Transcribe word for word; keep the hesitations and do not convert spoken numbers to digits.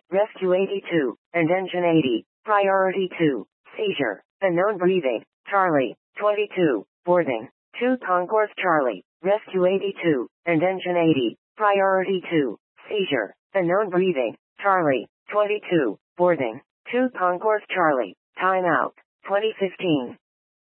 Rescue eighty-two, and Engine eighty, Priority two, Seizure, Unknown Breathing, Charlie, twenty-two, Boarding, two Concourse Charlie, Rescue eighty-two, and Engine eighty, Priority two, Seizure, Unknown Breathing, Charlie, twenty-two, Boarding, two Concourse Charlie, Timeout, twenty fifteen.